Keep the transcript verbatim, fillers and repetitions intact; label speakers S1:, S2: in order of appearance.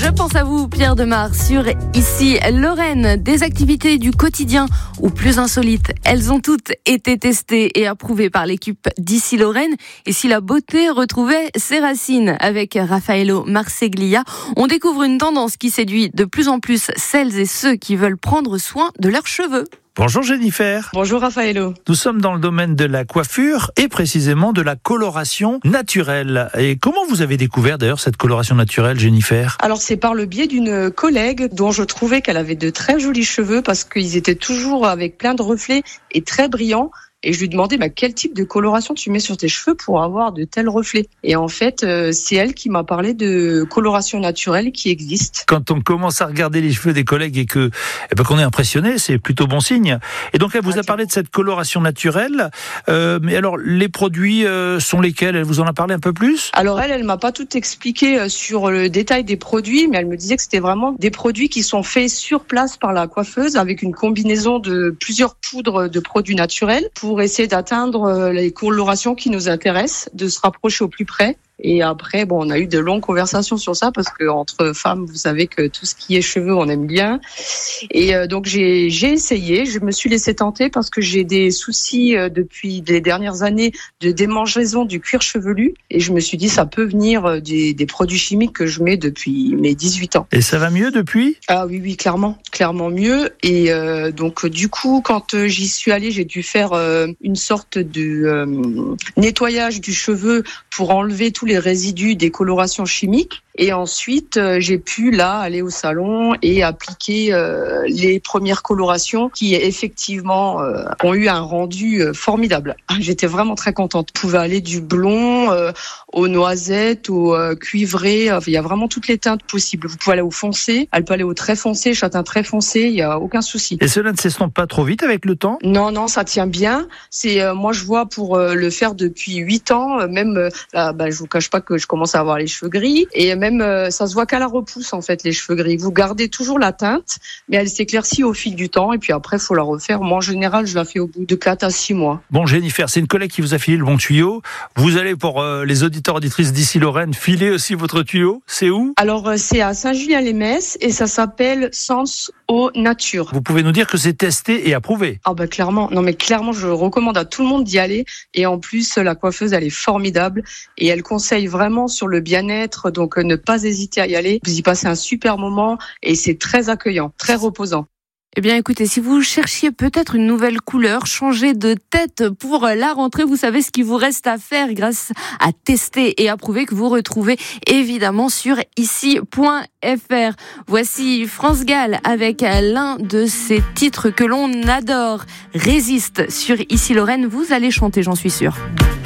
S1: Je pense à vous, Pierre Demar, sur Ici Lorraine. Des activités du quotidien ou plus insolites, elles ont toutes été testées et approuvées par l'équipe d'Ici Lorraine. Et si la beauté retrouvait ses racines avec Raffaello Marseglia, on découvre une tendance qui séduit de plus en plus celles et ceux qui veulent prendre soin de leurs cheveux.
S2: Bonjour Jennifer.
S3: Bonjour Raffaello.
S2: Nous sommes dans le domaine de la coiffure et précisément de la coloration naturelle. Et comment vous avez découvert d'ailleurs cette coloration naturelle, Jennifer ?
S3: Alors c'est par le biais d'une collègue dont je trouvais qu'elle avait de très jolis cheveux parce qu'ils étaient toujours avec plein de reflets et très brillants. Et je lui demandais bah, quel type de coloration tu mets sur tes cheveux pour avoir de tels reflets. Et en fait, euh, c'est elle qui m'a parlé de coloration naturelle qui existe.
S2: Quand on commence à regarder les cheveux des collègues et que eh ben, qu'on est impressionné, c'est plutôt bon signe. Et donc elle vous a parlé de cette coloration naturelle. Euh, mais alors les produits euh, sont lesquels ? Elle vous en a parlé un peu plus ?
S3: Alors elle, elle m'a pas tout expliqué sur le détail des produits, mais elle me disait que c'était vraiment des produits qui sont faits sur place par la coiffeuse avec une combinaison de plusieurs poudres de produits naturels pour pour essayer d'atteindre les colorations qui nous intéressent, de se rapprocher au plus près. Et après, bon, on a eu de longues conversations sur ça parce que entre femmes, vous savez que tout ce qui est cheveux, on aime bien. Et euh, donc j'ai j'ai essayé, je me suis laissée tenter parce que j'ai des soucis euh, depuis les dernières années de démangeaison du cuir chevelu et je me suis dit ça peut venir des, des produits chimiques que je mets depuis mes dix-huit ans.
S2: Et ça va mieux depuis ?
S3: Ah oui oui, clairement, clairement mieux. Et euh, donc du coup, quand euh, j'y suis allée, j'ai dû faire euh, une sorte de euh, nettoyage du cheveu pour enlever tous les les résidus des colorations chimiques. Et ensuite, euh, j'ai pu là aller au salon et appliquer euh, les premières colorations qui effectivement euh, ont eu un rendu euh, formidable. J'étais vraiment très contente. Vous pouvez aller du blond euh, aux noisettes, au euh, cuivré. Enfin, il y a vraiment toutes les teintes possibles. Vous pouvez aller au foncé, elle peut aller au très foncé, châtain très foncé. Il y a aucun souci.
S2: Et cela ne s'estompe pas trop vite avec le temps ?
S3: Non, non, ça tient bien. C'est euh, moi je vois pour euh, le faire depuis huit ans. Euh, même euh, là, bah, je vous cache pas que je commence à avoir les cheveux gris et même euh, ça se voit qu'à la repousse en fait les cheveux gris. Vous gardez toujours la teinte, mais elle s'éclaircit au fil du temps et puis après il faut la refaire. Moi en général je la fais au bout de quatre à six mois.
S2: Bon Jennifer, c'est une collègue qui vous a filé le bon tuyau. Vous allez pour euh, les auditeurs auditrices d'Ici Lorraine filer aussi votre tuyau. C'est où ?
S3: Alors euh, c'est à Saint-Julien-les-Messes et ça s'appelle Sens Eau Nature.
S2: Vous pouvez nous dire que c'est testé et approuvé ?
S3: Ah bah clairement, non mais clairement je recommande à tout le monde d'y aller et en plus la coiffeuse elle est formidable et elle conseille vraiment sur le bien-être, donc euh, ne pas hésiter à y aller. Vous y passez un super moment et c'est très accueillant, très reposant.
S1: Eh bien, écoutez, si vous cherchiez peut-être une nouvelle couleur, changer de tête pour la rentrée, vous savez ce qu'il vous reste à faire grâce à tester et approuver que vous retrouvez évidemment sur ici point f r. Voici France Gall avec l'un de ses titres que l'on adore, Résiste sur Ici Lorraine. Vous allez chanter, j'en suis sûre.